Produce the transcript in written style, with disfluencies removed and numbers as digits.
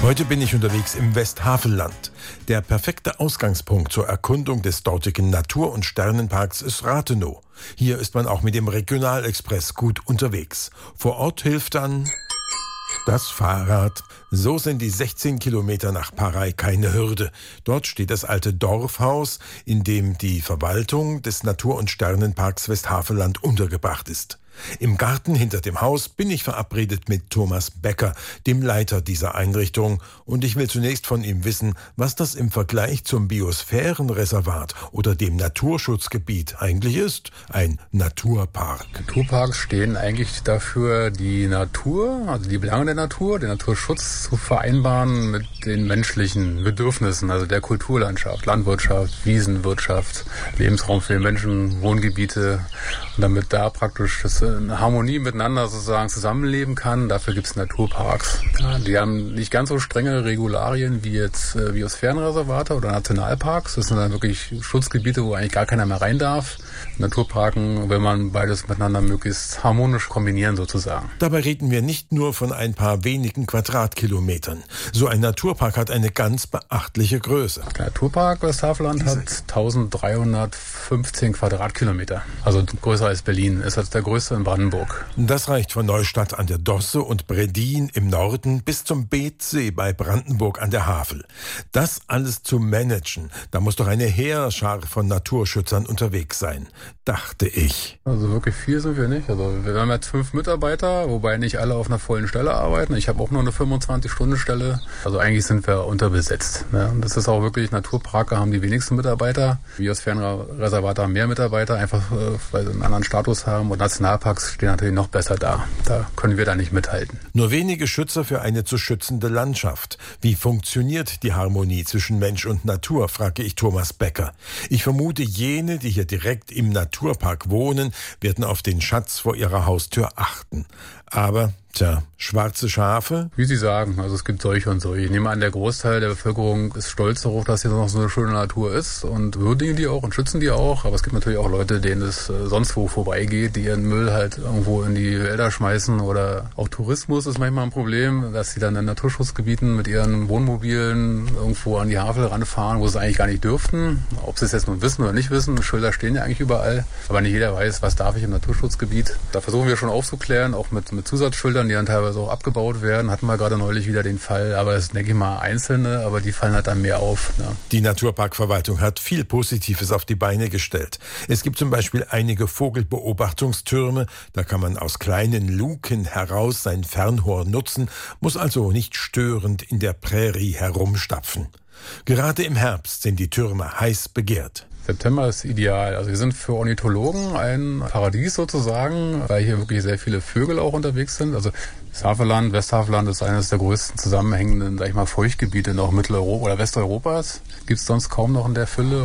Heute bin ich unterwegs im Westhavelland. Der perfekte Ausgangspunkt zur Erkundung des dortigen Natur- und Sternenparks ist Rathenow. Hier ist man auch mit dem Regionalexpress gut unterwegs. Vor Ort hilft dann das Fahrrad. So sind die 16 Kilometer nach Parey keine Hürde. Dort steht das alte Dorfhaus, in dem die Verwaltung des Natur- und Sternenparks Westhavelland untergebracht ist. Im Garten hinter dem Haus bin ich verabredet mit Thomas Becker, dem Leiter dieser Einrichtung, und ich will zunächst von ihm wissen, was das im Vergleich zum Biosphärenreservat oder dem Naturschutzgebiet eigentlich ist, ein Naturpark. Naturparks stehen eigentlich dafür, die Natur, also die Belange der Natur, den Naturschutz zu vereinbaren mit den menschlichen Bedürfnissen, also der Kulturlandschaft, Landwirtschaft, Wiesenwirtschaft, Lebensraum für die Menschen, Wohngebiete, und damit da praktisch das in Harmonie miteinander sozusagen zusammenleben kann. Dafür gibt es Naturparks. Ja, die haben nicht ganz so strenge Regularien wie jetzt Biosphärenreservate oder Nationalparks. Das sind dann wirklich Schutzgebiete, wo eigentlich gar keiner mehr rein darf. Naturparken will man beides miteinander möglichst harmonisch kombinieren sozusagen. Dabei reden wir nicht nur von ein paar wenigen Quadratkilometern. So ein Naturpark hat eine ganz beachtliche Größe. Der Naturpark Westhavelland hat 1315 Quadratkilometer. Also größer als Berlin. Ist das der größte in Brandenburg. Das reicht von Neustadt an der Dosse und Bredin im Norden bis zum Beetzsee bei Brandenburg an der Havel. Das alles zu managen, da muss doch eine Heerschar von Naturschützern unterwegs sein, dachte ich. Also wirklich viel sind wir nicht. Also wir haben jetzt 5 Mitarbeiter, wobei nicht alle auf einer vollen Stelle arbeiten. Ich habe auch nur eine 25-Stunden-Stelle. Also eigentlich sind wir unterbesetzt. Ne? Und das ist auch wirklich, Naturparke haben die wenigsten Mitarbeiter. Biosphärenreservate haben mehr Mitarbeiter, einfach weil sie einen anderen Status haben. Und Nationalparks stehen natürlich noch besser da. Da können wir da nicht mithalten. Nur wenige Schützer für eine zu schützende Landschaft. Wie funktioniert die Harmonie zwischen Mensch und Natur, frage ich Thomas Becker. Ich vermute, jene, die hier direkt im Naturpark wohnen, werden auf den Schatz vor ihrer Haustür achten. Aber, schwarze Schafe? Wie Sie sagen, also es gibt solche und solche. Ich nehme an, der Großteil der Bevölkerung ist stolz darauf, dass hier noch so eine schöne Natur ist und würdigen die auch und schützen die auch. Aber es gibt natürlich auch Leute, denen es sonst wo vorbeigeht, die ihren Müll halt irgendwo in die Wälder schmeißen. Oder auch Tourismus ist manchmal ein Problem, dass sie dann in Naturschutzgebieten mit ihren Wohnmobilen irgendwo an die Havel ranfahren, wo sie eigentlich gar nicht dürften. Ob sie es jetzt nun wissen oder nicht wissen, Schilder stehen ja eigentlich überall. Aber nicht jeder weiß, was darf ich im Naturschutzgebiet. Da versuchen wir schon aufzuklären, auch mit Zusatzschildern, die dann teilweise auch abgebaut werden. Hatten wir gerade neulich wieder den Fall, aber es sind, denke ich mal, einzelne, aber die fallen halt dann mehr auf. Ne? Die Naturparkverwaltung hat viel Positives auf die Beine gestellt. Es gibt zum Beispiel einige Vogelbeobachtungstürme, da kann man aus kleinen Luken heraus sein Fernrohr nutzen, muss also nicht störend in der Prärie herumstapfen. Gerade im Herbst sind die Türme heiß begehrt. September ist ideal. Also wir sind für Ornithologen ein Paradies sozusagen, weil hier wirklich sehr viele Vögel auch unterwegs sind. Also das Westhavelland ist eines der größten zusammenhängenden, sag ich mal, Feuchtgebiete noch Mitteleuropa oder Westeuropas. Gibt es sonst kaum noch in der Fülle.